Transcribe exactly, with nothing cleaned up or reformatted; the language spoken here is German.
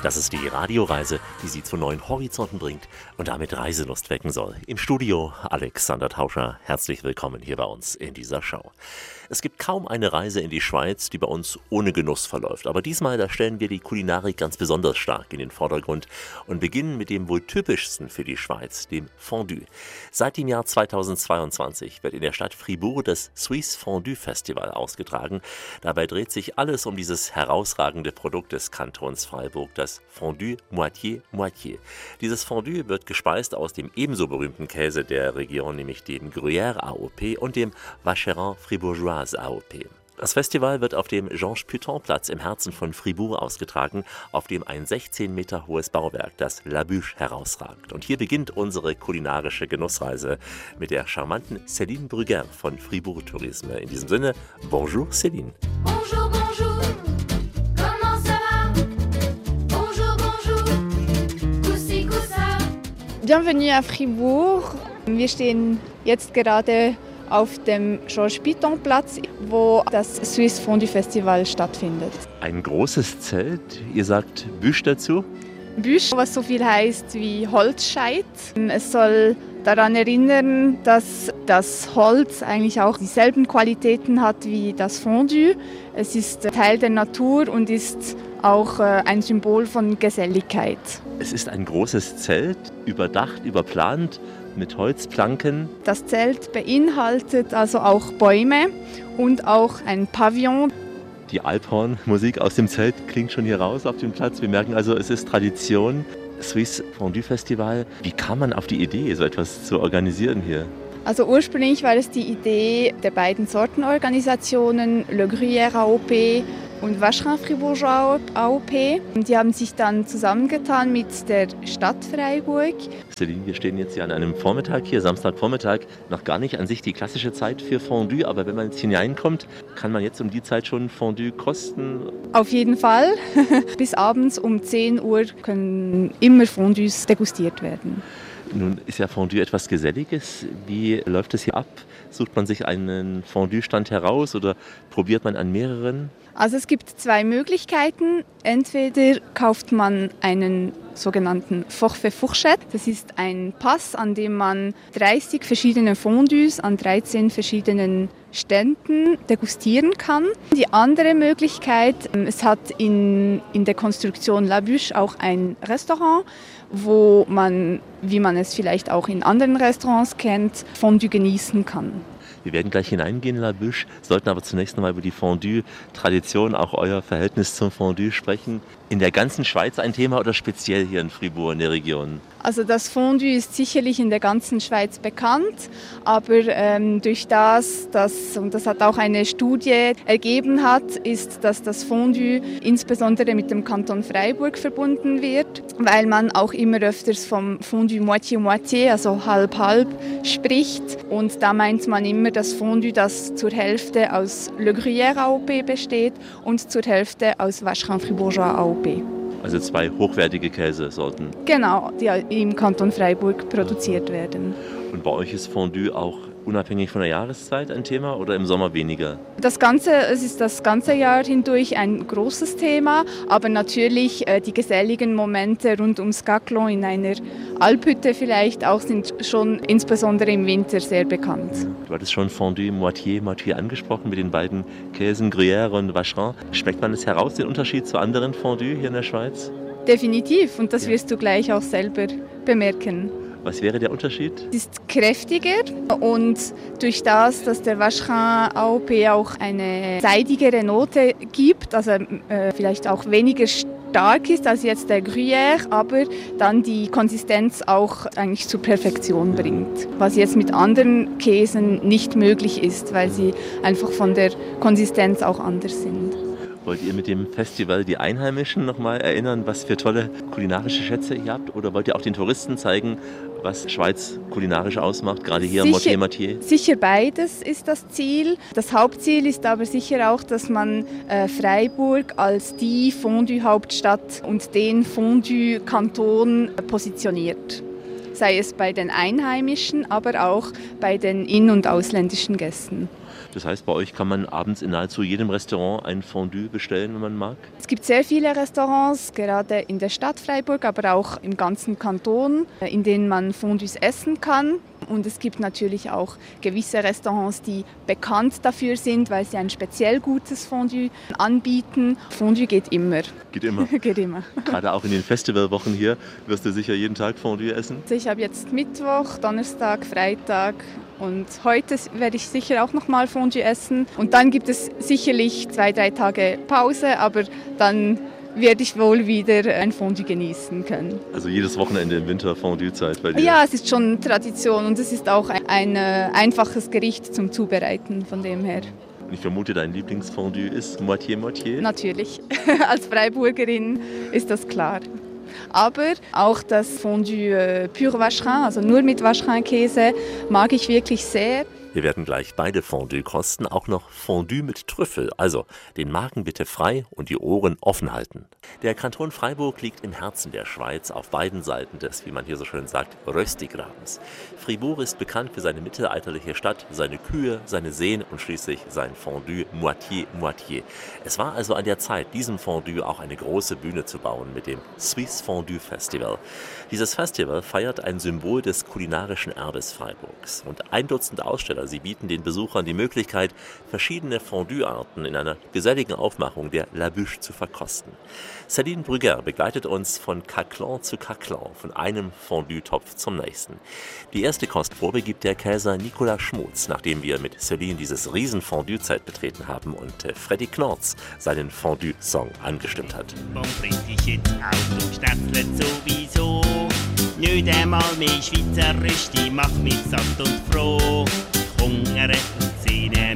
Das ist die Radioreise, die Sie zu neuen Horizonten bringt und damit Reiselust wecken soll. Im Studio Alexander Tauscher. Herzlich willkommen hier bei uns in dieser Show. Es gibt kaum eine Reise in die Schweiz, die bei uns ohne Genuss verläuft. Aber diesmal, da stellen wir die Kulinarik ganz besonders stark in den Vordergrund und beginnen mit dem wohl typischsten für die Schweiz, dem Fondue. Seit dem Jahr zweitausendzweiundzwanzig wird in der Stadt Fribourg das Swiss Fondue Festival ausgetragen. Dabei dreht sich alles um dieses herausragende Produkt des Kantons Freiburg, das Fondue Moitié-Moitié. Dieses Fondue wird gespeist aus dem ebenso berühmten Käse der Region, nämlich dem Gruyère A O P und dem Vacherin Fribourgeois A O P. Das Festival wird auf dem Georges-Putton-Platz im Herzen von Fribourg ausgetragen, auf dem ein sechzehn Meter hohes Bauwerk, das La Bûche, herausragt. Und hier beginnt unsere kulinarische Genussreise mit der charmanten Céline Brugger von Fribourg Tourisme. In diesem Sinne, bonjour Céline. Bonjour, bonjour. Comment ça va? Bonjour, bonjour. Coussi, coussa. Bienvenue à Fribourg. Wir stehen jetzt gerade auf dem Georges-Putton-Platz, wo das Swiss Fondue Festival stattfindet. Ein großes Zelt, ihr sagt Bûche dazu? Bûche, was so viel heißt wie Holzscheit. Es soll daran erinnern, dass das Holz eigentlich auch dieselben Qualitäten hat wie das Fondue. Es ist Teil der Natur und ist auch ein Symbol von Geselligkeit. Es ist ein großes Zelt, überdacht, überplant, mit Holzplanken. Das Zelt beinhaltet also auch Bäume und auch ein Pavillon. Die Alphorn-Musik aus dem Zelt klingt schon hier raus auf dem Platz. Wir merken also, es ist Tradition. Swiss Fondue Festival. Wie kam man auf die Idee, so etwas zu organisieren hier? Also ursprünglich war es die Idee der beiden Sortenorganisationen, Le Gruyère A O P und Vacherin Fribourgeois A O P. Die haben sich dann zusammengetan mit der Stadt Freiburg. Céline, wir stehen jetzt hier an einem Vormittag hier, Samstagvormittag, noch gar nicht an sich die klassische Zeit für Fondue, aber wenn man jetzt hineinkommt, kann man jetzt um die Zeit schon Fondue kosten? Auf jeden Fall. Bis abends um zehn Uhr können immer Fondues degustiert werden. Nun ist ja Fondue etwas Geselliges. Wie läuft es hier ab? Sucht man sich einen Fondue-Stand heraus oder probiert man an mehreren? Also es gibt zwei Möglichkeiten. Entweder kauft man einen sogenannten Forfait Fourchette. Das ist ein Pass, an dem man dreißig verschiedene Fondues an dreizehn verschiedenen Ständen degustieren kann. Die andere Möglichkeit, es hat in, in der Konstruktion La Bûche auch ein Restaurant, wo man, wie man es vielleicht auch in anderen Restaurants kennt, Fondue genießen kann. Wir werden gleich hineingehen in La Bûche, sollten aber zunächst einmal über die Fondue-Tradition, auch euer Verhältnis zum Fondue sprechen. In der ganzen Schweiz ein Thema oder speziell hier in Fribourg in der Region? Also das Fondue ist sicherlich in der ganzen Schweiz bekannt, aber ähm, durch das, das, und das hat auch eine Studie ergeben hat, ist, dass das Fondue insbesondere mit dem Kanton Freiburg verbunden wird, weil man auch immer öfters vom Fondue Moitié-Moitié, also halb-halb, spricht. Und da meint man immer das Fondue, das zur Hälfte aus Le Gruyère A O P besteht und zur Hälfte aus Vacherin Fribourgeois A O P. Also zwei hochwertige Käsesorten. Genau, die im Kanton Freiburg produziert werden. Und bei euch ist Fondue auch unabhängig von der Jahreszeit ein Thema oder im Sommer weniger? Das Ganze, es ist das ganze Jahr hindurch ein großes Thema, aber natürlich äh, die geselligen Momente rund ums Gaclon in einer Alphütte vielleicht auch sind schon insbesondere im Winter sehr bekannt. Du hattest schon Fondue Moitié-Moitié angesprochen mit den beiden Käsen Gruyère und Vacherin. Schmeckt man es heraus, den Unterschied zu anderen Fondue hier in der Schweiz? Definitiv, und das Ja. wirst du gleich auch selber bemerken. Was wäre der Unterschied? Es ist kräftiger und durch das, dass der Vacherin A O P auch eine seidigere Note gibt, also äh, vielleicht auch weniger stark ist als jetzt der Gruyère, aber dann die Konsistenz auch eigentlich zur Perfektion bringt. Was jetzt mit anderen Käsen nicht möglich ist, weil sie einfach von der Konsistenz auch anders sind. Wollt ihr mit dem Festival die Einheimischen noch mal erinnern, was für tolle kulinarische Schätze ihr habt? Oder wollt ihr auch den Touristen zeigen, was Schweiz kulinarisch ausmacht, gerade hier im Moitié-Moitié? Sicher beides ist das Ziel. Das Hauptziel ist aber sicher auch, dass man äh, Freiburg als die Fondue-Hauptstadt und den Fondue-Kanton positioniert. Sei es bei den Einheimischen, aber auch bei den in- und ausländischen Gästen. Das heißt, bei euch kann man abends in nahezu jedem Restaurant ein Fondue bestellen, wenn man mag? Es gibt sehr viele Restaurants, gerade in der Stadt Freiburg, aber auch im ganzen Kanton, in denen man Fondues essen kann. Und es gibt natürlich auch gewisse Restaurants, die bekannt dafür sind, weil sie ein speziell gutes Fondue anbieten. Fondue geht immer. Geht immer? Geht immer. Gerade auch in den Festivalwochen hier wirst du sicher jeden Tag Fondue essen? Also ich habe jetzt Mittwoch, Donnerstag, Freitag und heute werde ich sicher auch noch mal Fondue essen. Und dann gibt es sicherlich zwei, drei Tage Pause, aber dann werde ich wohl wieder ein Fondue genießen können. Also jedes Wochenende im Winter Fondue-Zeit bei dir? Ja, es ist schon Tradition und es ist auch ein, ein äh, einfaches Gericht zum Zubereiten, von dem her. Und ich vermute, dein Lieblingsfondue ist Moitié-Moitié? Natürlich, als Freiburgerin ist das klar. Aber auch das Fondue äh, Pur Vacherin, also nur mit Vacherin-Käse, mag ich wirklich sehr. Wir werden gleich beide Fondue kosten, auch noch Fondue mit Trüffel. Also den Magen bitte frei und die Ohren offen halten. Der Kanton Freiburg liegt im Herzen der Schweiz, auf beiden Seiten des, wie man hier so schön sagt, Röstigrabens. Fribourg ist bekannt für seine mittelalterliche Stadt, seine Kühe, seine Seen und schließlich sein Fondue Moitié-Moitié. Es war also an der Zeit, diesem Fondue auch eine große Bühne zu bauen mit dem Swiss Fondue Festival. Dieses Festival feiert ein Symbol des kulinarischen Erbes Freiburgs. Und ein Dutzend Aussteller, sie bieten den Besuchern die Möglichkeit, verschiedene Fondue-Arten in einer geselligen Aufmachung der La Bûche zu verkosten. Céline Brugger begleitet uns von Caclan zu Caclan, von einem Fondue-Topf zum nächsten. Die erste Kostprobe gibt der Käser Nicolas Schmutz, nachdem wir mit Céline dieses Riesen-Fondue-Zelt betreten haben und äh, Freddy Knorz seinen Fondue-Song angestimmt hat. Warum bringt dich ins Auto, schnetzelt sowieso? Nicht einmal mehr Schweizerisch, die macht mich satt und froh. Hungere und Zähne